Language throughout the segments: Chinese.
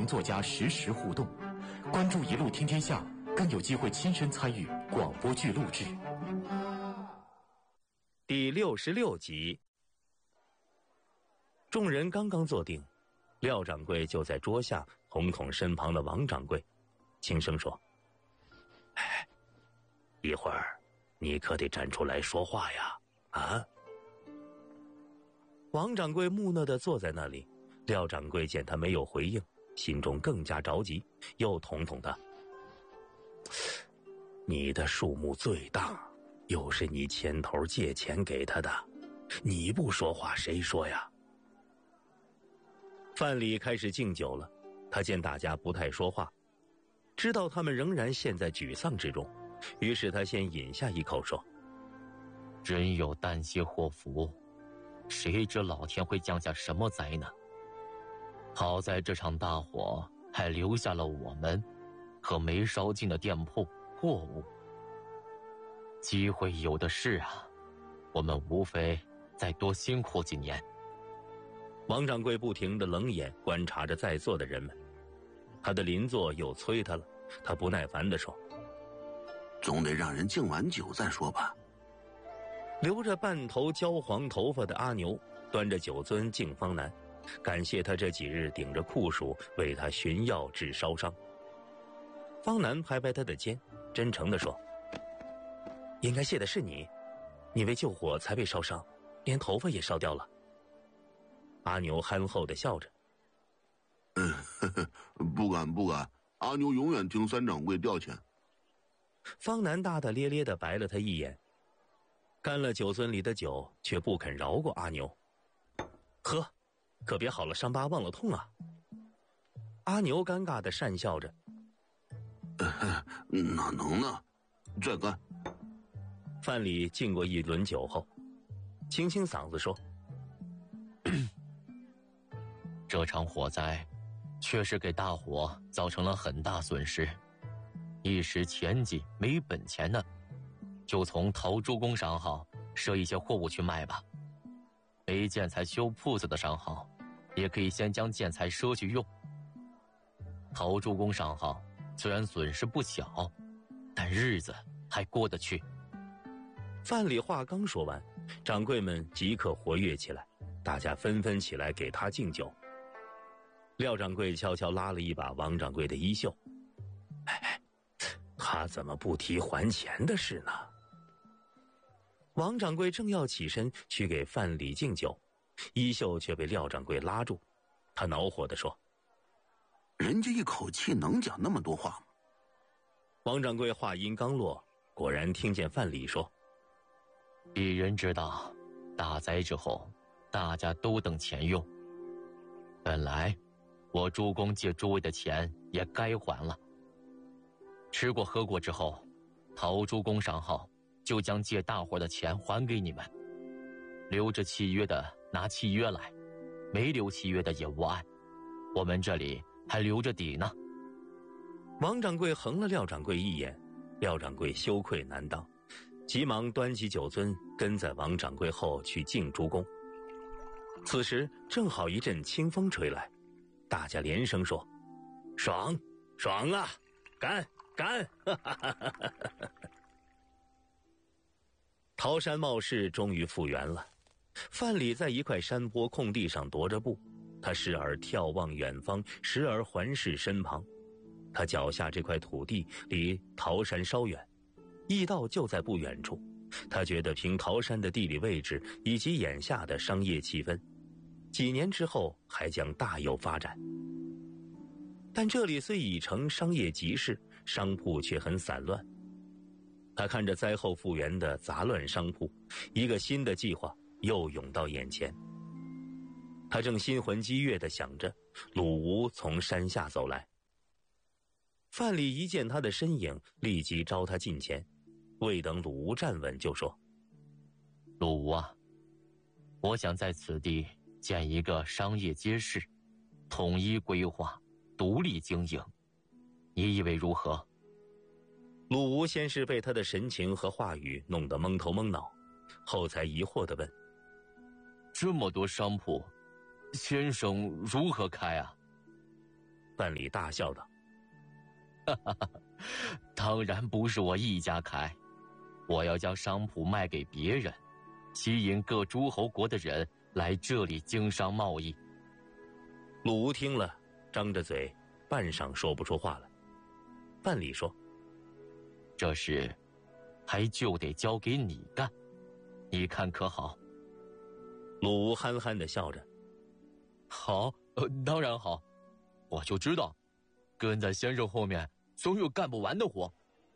作家实时互动。关注一路听天下，更有机会亲身参与广播剧录制。 第66集。众人刚刚坐定，廖掌柜就在桌下哄哄身旁的王掌柜，轻声说：“哎，一会儿你可得站出来说话呀，啊！”王掌柜木讷地坐在那里，廖掌柜见他没有回应，心中更加着急，又捅捅他：“你的数目最大，又是你牵头借钱给他的，你不说话谁说呀？”范蠡开始敬酒了，他见大家不太说话，知道他们仍然陷在沮丧之中，于是他先饮下一口说：“ 人有旦夕祸福，谁知老天会降下什么灾难？好在这场大火还留下了我们和没烧尽的店铺货物，机会有的是啊，我们无非再多辛苦几年。” 王掌柜不停地冷眼观察着在座的人们，他的邻座又催他了，他不耐烦地说：“ 总得让人敬完酒再说吧。” 留着半头焦黄头发的阿牛端着酒樽敬方南，感谢他这几日顶着酷暑为他寻药治烧伤。方南拍拍他的肩，真诚地说：“应该谢的是你，你为救火才被烧伤，连头发也烧掉了。”阿牛憨厚地笑着：“ 不敢，阿牛永远听三掌柜调遣。” 方南大大咧咧地白了他一眼，干了酒樽里的酒，却不肯饶过阿牛。“喝，可别好了伤疤忘了痛啊！”阿牛尴尬地讪笑着：“ 哪能呢？再干。” 范蠡敬过一轮酒后，清清嗓子说：“ 这场火灾确实给大伙造成了很大损失，一时前几没本钱呢，就从陶朱公商号赊一些货物去卖吧。没建材修铺子的商号，也可以先将建材赊去用。陶朱公商号虽然损失不小，但日子还过得去。” 范蠡话刚说完，掌柜们即刻活跃起来，大家纷纷起来给他敬酒。廖掌柜悄悄拉了一把王掌柜的衣袖：“哎，他怎么不提还钱的事呢？”王掌柜正要起身去给范蠡敬酒，衣袖却被廖掌柜拉住。他恼火地说：“ 人家一口气能讲那么多话吗？” 王掌柜话音刚落，果然听见范蠡说：“ 鄙人知道，大灾之后，大家都等钱用。本来我诸公借诸位的钱也该还了。吃过喝过之后，陶诸公商号就将借大伙的钱还给你们。留着契约的拿契约来，没留契约的也无碍。我们这里还留着底呢。” 王掌柜横了廖掌柜一眼，廖掌柜羞愧难当，急忙端起酒樽，跟在王掌柜后去敬诸公。此时正好一阵清风吹来，大家连声说：“爽，爽啊，干，干！”桃山茂市终于复原了。范蠡在一块山坡空地上踱着步，他时而眺望远方，时而环视身旁。他脚下这块土地离桃山稍远，驿道就在不远处。他觉得凭桃山的地理位置以及眼下的商业气氛，几年之后还将大有发展。但这里虽已成商业集市，商铺却很散乱。他看着灾后复原的杂乱商铺，一个新的计划又涌到眼前。他正心魂激跃地想着，鲁吴从山下走来。范蠡一见他的身影，立即招他近前，未等鲁吴站稳就说：“ 鲁吴啊，我想在此地建一个商业街市，统一规划，独立经营，你以为如何？” 鲁吴先是被他的神情和话语弄得懵头懵脑，后才疑惑地问：“ 这么多商铺，先生如何开啊？” 范蠡大笑道：“ 哈哈哈，当然不是我一家开，我要将商铺卖给别人，吸引各诸侯国的人来这里经商贸易。” 鲁吴听了，张着嘴，半晌说不出话来。范蠡说：“ 这事还就得交给你干，你看可好？” 鲁吴憨憨地笑着：“ 好，当然好，我就知道，跟在先生后面总有干不完的活。”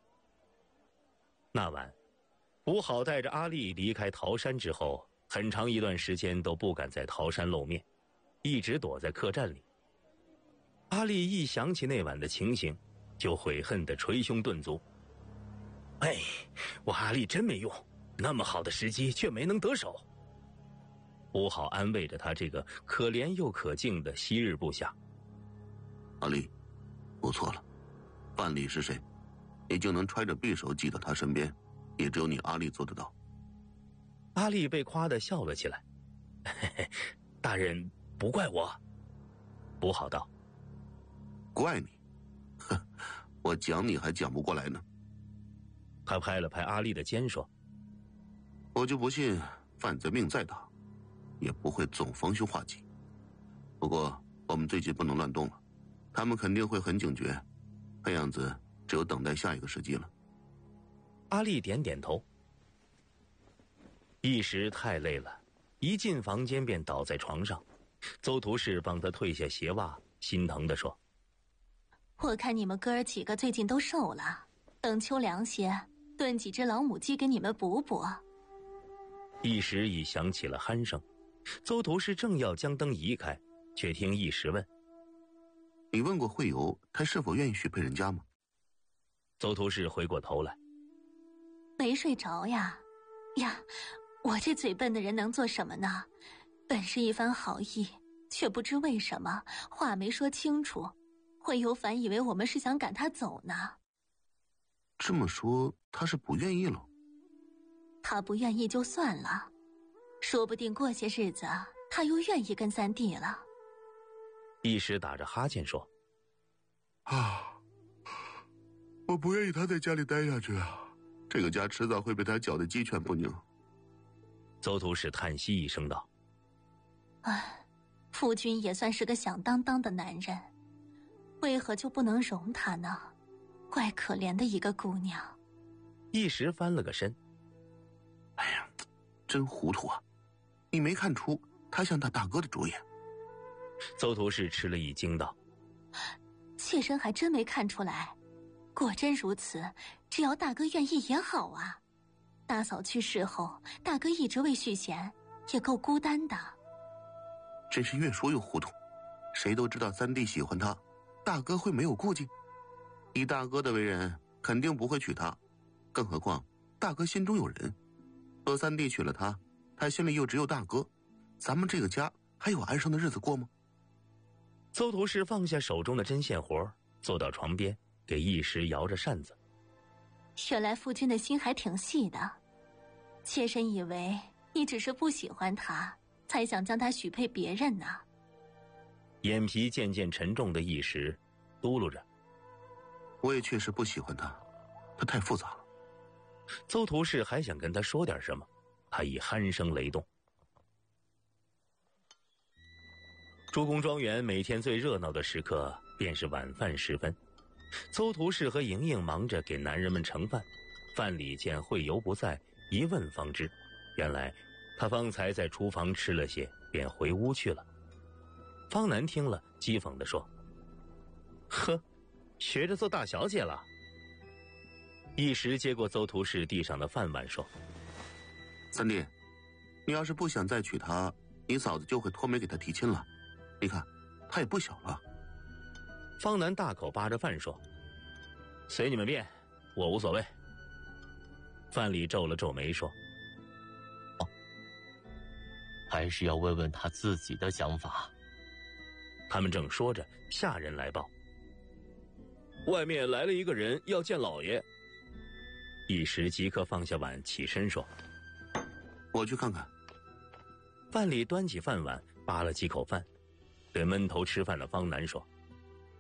那晚，吴好带着阿丽离开桃山之后，很长一段时间都不敢在桃山露面，一直躲在客栈里。阿丽一想起那晚的情形，就悔恨地捶胸顿足：“哎，我阿丽真没用，那么好的时机却没能得手。”吴好安慰着他这个可怜又可敬的昔日部下：“ 阿丽，不错了，范蠡是谁，你就能揣着匕首挤到他身边，也只有你阿丽做得到。” 阿丽被夸得笑了起来：“嘿嘿，大人不怪我。”吴好道：“ 怪你？哼，我讲你还讲不过来呢。” 他拍了拍阿丽的肩说：“ 我就不信范贼命再大，也不会总逢凶化吉。不过我们最近不能乱动了，他们肯定会很警觉，看样子只有等待下一个时机了。” 阿丽点点头。一时太累了，一进房间便倒在床上。邹图氏帮他褪下鞋袜，心疼地说：“ 我看你们哥儿几个最近都瘦了，等秋凉些，炖几只老母鸡给你们补补。” 一时已响起了鼾声，邹图氏正要将灯移开，却听一时问：“ 你问过惠游，他是否愿意许配人家吗？” 邹图氏回过头来：“ 没睡着呀。呀，我这嘴笨的人能做什么呢？本是一番好意，却不知为什么话没说清楚，惠游反以为我们是想赶他走呢。” 这么说，他是不愿意了？ 他不愿意就算了，说不定过些日子他又愿意跟三弟了。 一时打着哈欠说：“ 啊，我不愿意他在家里待下去啊，这个家迟早会被他搅得鸡犬不宁。” 邹图氏叹息一声道：“ 唉，夫君也算是个响当当的男人，为何就不能容他呢？怪可怜的一个姑娘。” 一时翻了个身：“ 哎呀，真糊涂啊！你没看出他像他大哥的主意？” 邹图氏吃了一惊道：“ 妾身还真没看出来，果真如此，只要大哥愿意也好啊。大嫂去世后，大哥一直未续弦，也够孤单的。” 真是越说越糊涂，谁都知道三弟喜欢他，大哥会没有顾忌？以大哥的为人，肯定不会娶她，更何况大哥心中有人，若三弟娶了她，他心里又只有大哥，咱们这个家还有安生的日子过吗？ 邹图氏放下手中的针线活，坐到床边，给一时摇着扇子：“ 原来夫君的心还挺细的，妾身以为你只是不喜欢他，才想将他许配别人呢。” 眼皮渐渐沉重的一时嘟噜着：“ 我也确实不喜欢他，他太复杂了。” 邹图氏还想跟他说点什么，他已鼾声雷动。朱公庄园每天最热闹的时刻便是晚饭时分，邹图氏和莹莹忙着给男人们盛饭。范蠡见惠游不在，一问方知，原来他方才在厨房吃了些，便回屋去了。方南听了，讥讽地说：“呵，学着做大小姐了。”一时接过邹图氏地上的饭碗说：“ 三弟，你要是不想再娶她，你嫂子就会托媒给她提亲了。你看，她也不小了。” 方南大口扒着饭说：“随你们便，我无所谓。”范蠡皱了皱眉说：“ 还是要问问他自己的想法。” 他们正说着，下人来报：“外面来了一个人，要见老爷。”一时即刻放下碗，起身说：“ 我去看看。” 范蠡端起饭碗，扒了几口饭，对闷头吃饭的方南说：“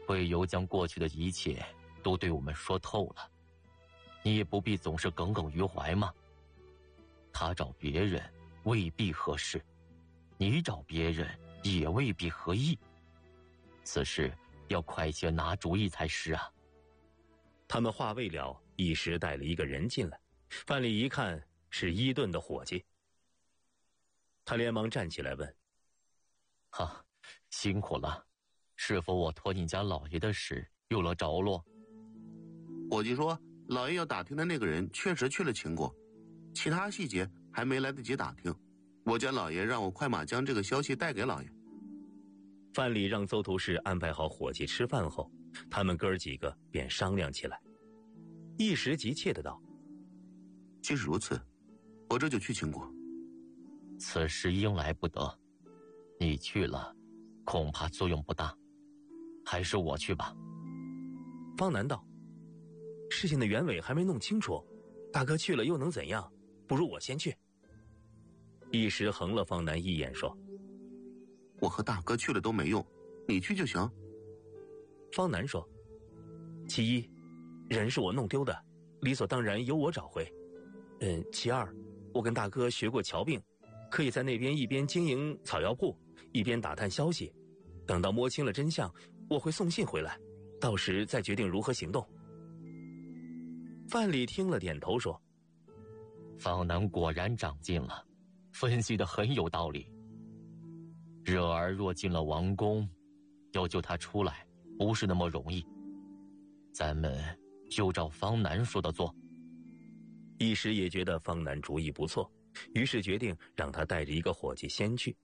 魏由将过去的一切都对我们说透了，你也不必总是耿耿于怀嘛。他找别人未必合适，你找别人也未必合意，此事要快些拿主意才是啊。 他们话未了，一时带了一个人进来，范蠡一看是伊顿的伙计，他连忙站起来问： 哈，辛苦了，是否我托你家老爷的事有了着落？ 伙计说，老爷要打听的那个人确实去了秦国，其他细节还没来得及打听，我家老爷让我快马将这个消息带给老爷。 范蠡让邹图事安排好伙计吃饭后，他们哥儿几个便商量起来，一时急切的道： 即使如此，我这就去秦国。 此事应来不得，你去了恐怕作用不大，还是我去吧。 方南道：事情的原委还没弄清楚，大哥去了又能怎样？不如我先去。一时横了方南一眼说： 我和大哥去了都没用，你去就行。 方南说：其一，人是我弄丢的，理所当然由我找回。其二，我跟大哥学过瞧病，可以在那边一边经营草药铺，一边打探消息。等到摸清了真相，我会送信回来，到时再决定如何行动。范蠡听了点头说： 方南果然长进了，分析得很有道理。热儿若进了王宫，要救他出来不是那么容易，咱们就照方南说的做。 一时也觉得方南主意不错，于是决定让他带着一个伙计先去。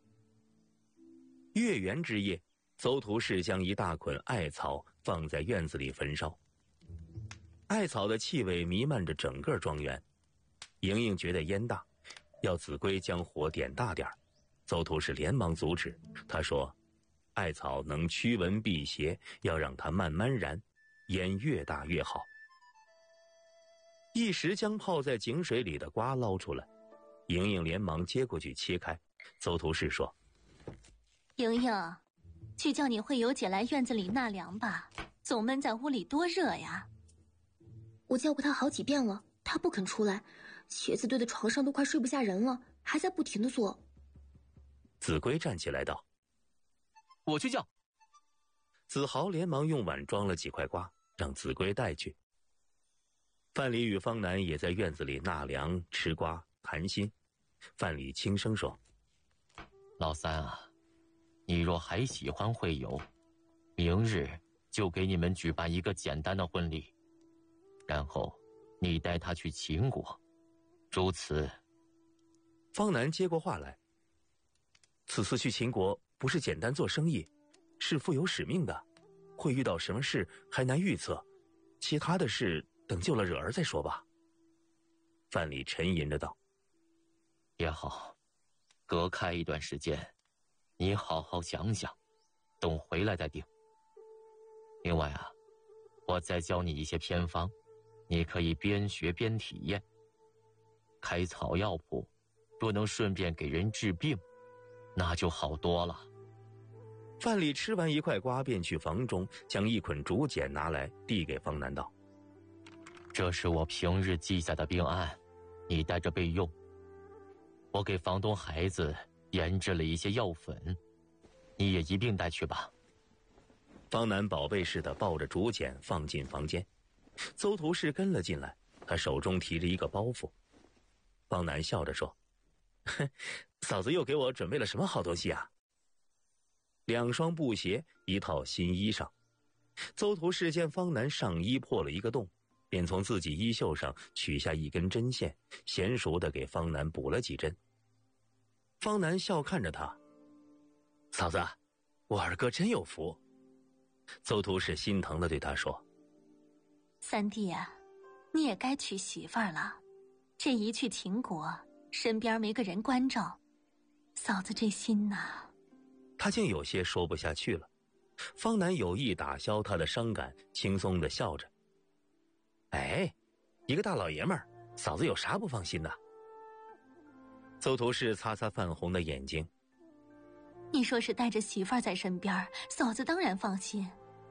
月圆之夜，邹图事将一大捆艾草放在院子里焚烧，艾草的气味弥漫着整个庄园。莹莹觉得烟大，要子规将火点大点儿。邹图事连忙阻止，他说：艾草能驱蚊辟邪，要让它慢慢燃，烟越大越好。一时将泡在井水里的瓜捞出来，莹莹连忙接过去切开。邹图事说： 莹莹，去叫你惠友姐来院子里纳凉吧，总闷在屋里多热呀。 我叫过她好几遍了，她不肯出来，鞋子堆在床上都快睡不下人了，还在不停地做。 子规站起来道： 我去叫。 子豪连忙用碗装了几块瓜，让子规带去。范蠡与方南也在院子里纳凉、吃瓜、谈心。范蠡轻声说： 老三啊，你若还喜欢惠友，明日就给你们举办一个简单的婚礼，然后你带他去秦国，如此。 方南接过话来：此次去秦国不是简单做生意，是负有使命的，会遇到什么事还难预测，其他的事等救了惹儿再说吧。范蠡沉吟着道： 也好，隔开一段时间，你好好想想，等回来再定。另外啊，我再教你一些偏方，你可以边学边体验。开草药铺，若能顺便给人治病，那就好多了。 范蠡吃完一块瓜，便去房中将一捆竹简拿来，递给方南道： 这是我平日记下的病案，你带着备用。我给房东孩子研制了一些药粉，你也一并带去吧。 方南宝贝似的抱着竹简放进房间，邹图事跟了进来，他手中提着一个包袱。方南笑着说：哼，嫂子又给我准备了什么好东西啊？2双布鞋，一套新衣裳。邹图事见方南上衣破了一个洞，便从自己衣袖上取下一根针线，娴熟地给方南补了几针。方南笑看着他：嫂子，我二哥真有福。邹图事心疼地对他说： 三弟啊，你也该娶媳妇儿了，这一去秦国，身边没个人关照，嫂子这心呐。 他竟有些说不下去了。方南有意打消他的伤感，轻松地笑着：哎，一个大老爷们儿，嫂子有啥不放心的？邹图事擦擦泛红的眼睛： 你说是带着媳妇儿在身边，嫂子当然放心。